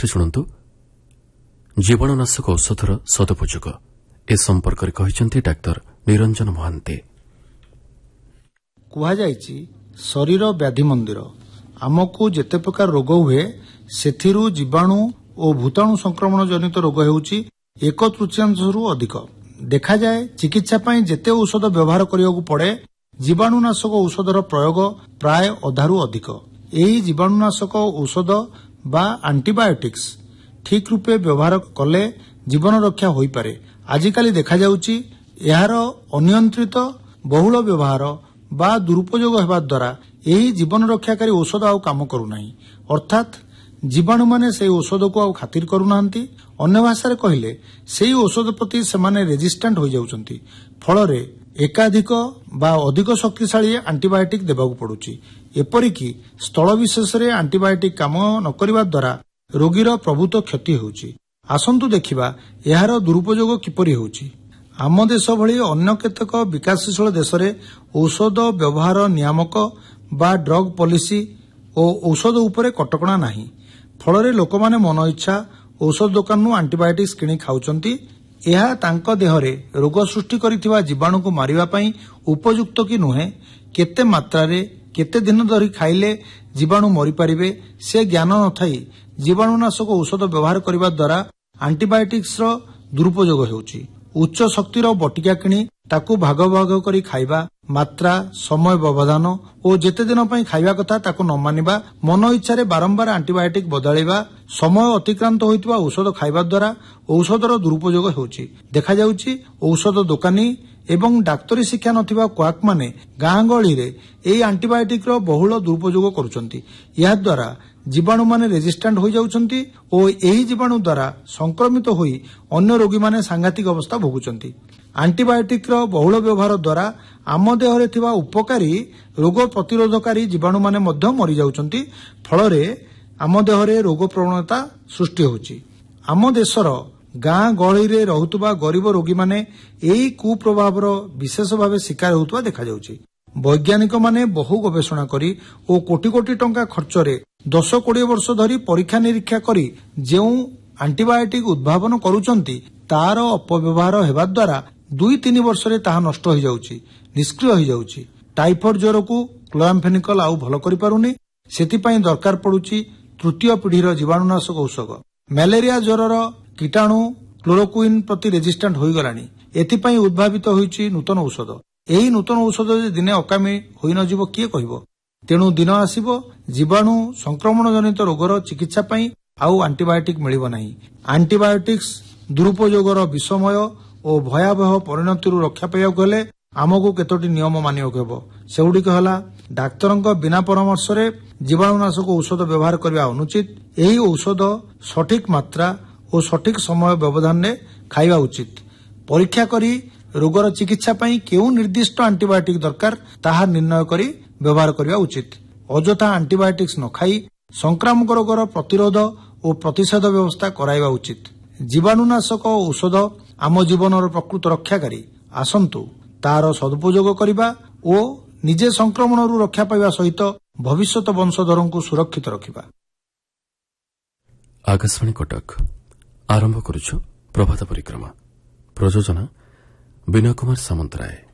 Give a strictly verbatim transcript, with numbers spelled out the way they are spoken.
ଏଥରେ ଶୁଣନ୍ତୁ ଜୀବାଣୁନାଶକ ଔଷଧର ସଦୁପଯୋଗ ଏ ସମ୍ପର୍କରେ କହିଛନ୍ତି ଡାକ୍ତର ନିରଞ୍ଜନ ମହାନ୍ତି। କୁହାଯାଇଛି ଶରୀର ବ୍ୟାଧି ମନ୍ଦିର। ଆମକୁ ଯେତେ ପ୍ରକାର ରୋଗ ହୁଏ ସେଥିରୁ ଜୀବାଣୁ ଓ ଭୂତାଣୁ ସଂକ୍ରମଣ ଜନିତ ରୋଗ ହେଉଛି ଏକ ତୃତୀୟାଂଶରୁ ଅଧିକ। ଦେଖାଯାଏ ଚିକିତ୍ସା ପାଇଁ ଯେତେ ଔଷଧ ବ୍ୟବହାର କରିବାକୁ ପଡ଼େ ଜୀବାଣୁନାଶକ ଔଷଧର ପ୍ରୟୋଗ ପ୍ରାୟ ଅଧାରୁ ଅଧିକ। ଏହି ଜୀବାଣୁନାଶକ ଔଷଧ ବା ଆଣ୍ଟିବାୟୋଟିକ୍ସ ଠିକ୍ ରୂପେ ବ୍ୟବହାର କଲେ ଜୀବନ ରକ୍ଷା ହୋଇପାରେ। ଆଜିକାଲି ଦେଖାଯାଉଛି ଏହାର ଅନିୟନ୍ତ୍ରିତ ବହୁଳ ବ୍ୟବହାର ବା ଦୁରୁପଯୋଗ ହେବା ଦ୍ୱାରା ଏହି ଜୀବନ ରକ୍ଷାକାରୀ ଔଷଧ ଆଉ କାମ କରୁନାହିଁ। ଅର୍ଥାତ୍ ଜୀବାଣୁମାନେ ସେହି ଔଷଧକୁ ଆଉ ଖାତିର କରୁନାହାନ୍ତି। ଅନ୍ୟ ଭାଷାରେ କହିଲେ ସେହି ଔଷଧ ପ୍ରତି ସେମାନେ ରେଜିଷ୍ଟାଣ୍ଟ ହୋଇଯାଉଛନ୍ତି। ଫଳରେ ଏକାଧିକ ବା ଅଧିକ ଶକ୍ତିଶାଳୀ ଆଣ୍ଟିବାୟୋଟିକ୍ ଦେବାକୁ ପଡୁଛି। ଏପରିକି ସ୍ଥଳ ବିଶେଷରେ ଆଣ୍ଟିବାୟୋଟିକ୍ କାମ ନ କରିବା ଦ୍ୱାରା ରୋଗୀର ପ୍ରଭୂତ କ୍ଷତି ହେଉଛି। ଆସନ୍ତୁ ଦେଖିବା ଏହାର ଦୁରୁପଯୋଗ କିପରି ହେଉଛି। ଆମ ଦେଶ ଭଳି ଅନ୍ୟ କେତେକ ବିକାଶଶୀଳ ଦେଶରେ ଔଷଧ ବ୍ୟବହାର ନିୟାମକ ବା ଡ୍ରଗ୍ ପଲିସି ଓ ଔଷଧ ଉପରେ କଟକଣା ନାହିଁ। ଫଳରେ ଲୋକମାନେ ମନ ଇଚ୍ଛା ଔଷଧ ଦୋକାନରୁ ଆଣ୍ଟିବାୟୋଟିକ୍ସ କିଣି ଖାଉଛନ୍ତି। ଏହା ତାଙ୍କ ଦେହରେ ରୋଗ ସୃଷ୍ଟି କରିଥିବା ଜୀବାଣୁକୁ ମାରିବା ପାଇଁ ଉପଯୁକ୍ତ କି ନୁହେଁ, କେତେ ମାତ୍ରାରେ କେତେ ଦିନ ଧରି ଖାଇଲେ ଜୀବାଣୁ ମରିପାରିବେ ସେ ଜ୍ଞାନ ନଥାଇ ଜୀବାଣୁନାଶକ ଔଷଧ ବ୍ୟବହାର କରିବା ଦ୍ୱାରା ଆଣ୍ଟିବାୟୋଟିକ୍ସର ଦୁରୁପଯୋଗ ହେଉଛି। ଉଚ୍ଚ ଶକ୍ତିର ବଟିକା କିଣି ତାକୁ ଭାଗ ଭାଗ କରି ଖାଇବା, ମାତ୍ରା ସମୟ ବ୍ୟବଧାନ ଓ ଯେତେ ଦିନ ପାଇଁ ଖାଇବା କଥା ତାକୁ ନ ମାନିବା, ମନ ଇଚ୍ଛାରେ ବାରମ୍ବାର ଆଣ୍ଟିବାୟୋଟିକ୍ ବଦଳାଇବା, ସମୟ ଅତିକ୍ରାନ୍ତ ହୋଇଥିବା ଔଷଧ ଖାଇବା ଦ୍ୱାରା ଔଷଧର ଦୁରୁପଯୋଗ ହେଉଛି। ଦେଖାଯାଉଛି ଔଷଧ ଦୋକାନୀ ଏବଂ ଡାକ୍ତରୀ ଶିକ୍ଷା ନଥିବା କ୍ୱାକ୍ମାନେ ଗାଁ ଗହଳିରେ ଏହି ଆଣ୍ଟିବାୟୋଟିକ୍ର ବହୁଳ ଦୁରୁପଯୋଗ କରୁଛନ୍ତି। ଏହାଦ୍ୱାରା ଜୀବାଣୁମାନେ ରେଜିଷ୍ଟାଣ୍ଟ ହୋଇଯାଉଛନ୍ତି ଓ ଏହି ଜୀବାଣୁ ଦ୍ୱାରା ସଂକ୍ରମିତ ହୋଇ ଅନ୍ୟ ରୋଗୀମାନେ ସାଂଘାତିକ ଅବସ୍ଥା ଭୋଗୁଛନ୍ତି। ଆଣ୍ଟିବାୟୋଟିକ୍ର ବହୁଳ ବ୍ୟବହାର ଦ୍ୱାରା ଆମ ଦେହରେ ଥିବା ଉପକାରୀ ରୋଗ ପ୍ରତିରୋଧକାରୀ ଜୀବାଣୁମାନେ ମଧ୍ୟ ମରିଯାଉଛନ୍ତି। ଫଳରେ ଆମ ଦେହରେ ରୋଗ ପ୍ରବଣତା ସୃଷ୍ଟି ହେଉଛି। ଆମ ଦେଶର ଗାଁ ଗହଳିରେ ରହୁଥିବା ଗରିବ ରୋଗୀମାନେ ଏହି କୁପ୍ରଭାବର ବିଶେଷ ଭାବେ ଶିକାର ହେଉଥିବା ଦେଖାଯାଉଛି। ବୈଜ୍ଞାନିକମାନେ ବହୁ ଗବେଷଣା କରି ଓ କୋଟି କୋଟି ଟଙ୍କା ଖର୍ଚ୍ଚରେ ଦଶ କୋଡ଼ିଏ ବର୍ଷ ଧରି ପରୀକ୍ଷା ନିରୀକ୍ଷା କରି ଯେଉଁ ଆଣ୍ଟିବାୟୋଟିକ୍ ଉଦ୍ଭାବନ କରୁଛନ୍ତି ତାର ଅପବ୍ୟବହାର ହେବା ଦ୍ୱାରା ଦୁଇ ତିନି ବର୍ଷରେ ତାହା ନଷ୍ଟ ହୋଇଯାଉଛି, ନିଷ୍କ୍ରିୟ ହୋଇଯାଉଛି। ଟାଇଫଏଡ୍ ଜ୍ୱରକୁ କ୍ଲୋରାମ୍ଫେନିକଲ ଆଉ ଭଲ କରିପାରୁନି। ସେଥିପାଇଁ ଦରକାର ପଡୁଛି ତୃତୀୟ ପିଢ଼ିର ଜୀବାଣୁନାଶକ ଔଷଧ। ମ୍ୟାଲେରିଆ ଜ୍ୱରର କୀଟାଣୁ କ୍ଲୋରୋକୁଇନ୍ ପ୍ରତି ରେଜିଷ୍ଟାଣ୍ଟ ହୋଇଗଲାଣି। ଏଥିପାଇଁ ଉଦ୍ଭାବିତ ହୋଇଛି ନୂତନ ଔଷଧ। ଏହି ନୂତନ ଔଷଧ ଯେ ଦିନେ ଅକାମୀ ହୋଇନଯିବ କିଏ କହିବ। ତେଣୁ ଦିନ ଆସିବ ଜୀବାଣୁ ସଂକ୍ରମଣ ଜନିତ ରୋଗର ଚିକିତ୍ସା ପାଇଁ ଆଉ ଆଣ୍ଟିବାୟୋଟିକ୍ ମିଳିବ ନାହିଁ। ଆଣ୍ଟିବାୟୋଟିକ୍ସ ଦୁରୁପଯୋଗର ବିଷମୟ ଓ ଭୟାବହ ପରିଣତିରୁ ରକ୍ଷା ପାଇବାକୁ ହେଲେ ଆମକୁ କେତୋଟି ନିୟମ ମାନିବାକୁ ହେବ। ସେଗୁଡ଼ିକ ହେଲା ଡାକ୍ତରଙ୍କ ବିନା ପରାମର୍ଶରେ ଜୀବାଣୁନାଶକ ଔଷଧ ବ୍ୟବହାର କରିବା ଅନୁଚିତ। ଏହି ଔଷଧ ସଠିକ୍ ମାତ୍ରା ଓ ସଠିକ୍ ସମୟ ବ୍ୟବଧାନରେ ଖାଇବା ଉଚିତ। ପରୀକ୍ଷା କରି ରୋଗର ଚିକିତ୍ସା ପାଇଁ କେଉଁ ନିର୍ଦ୍ଦିଷ୍ଟ ଆଣ୍ଟିବାୟୋଟିକ୍ ଦରକାର ତାହା ନିର୍ଣ୍ଣୟ କରି ବ୍ୟବହାର କରିବା ଉଚିତ। ଅଯଥା ଆଣ୍ଟିବାୟୋଟିକ୍ସ ନ ଖାଇ ସଂକ୍ରାମକ ରୋଗର ପ୍ରତିରୋଧ ଓ ପ୍ରତିଷେଧ ବ୍ୟବସ୍ଥା କରାଇବା ଉଚିତ। ଜୀବାଣୁନାଶକ ଔଷଧ ଆମ ଜୀବନର ପ୍ରକୃତ ରକ୍ଷାକାରୀ। ଆସନ୍ତୁ ତାର ସଦୁପଯୋଗ କରିବା ଓ ନିଜେ ସଂକ୍ରମଣରୁ ରକ୍ଷା ପାଇବା ସହିତ ଭବିଷ୍ୟତ ବଂଶଧରଙ୍କୁ ସୁରକ୍ଷିତ ରଖିବା। ଆକାଶବାଣୀ କଟକ ଆରମ୍ଭ କରୁଛୁ ପ୍ରଭାତ ପରିକ୍ରମା। ପ୍ରଯୋଜନା ବିନୟ କୁମାର ସାମନ୍ତରାୟ।